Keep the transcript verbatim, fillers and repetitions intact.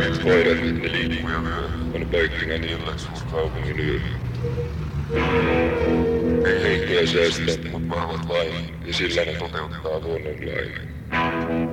Koirat, ne liikkuu ja vyö. On poikkina niillä suur kaupungin yö. Ei heikkoja säästä, mut vahvat vain, ja sillä ne toteuttaa luonnonlain.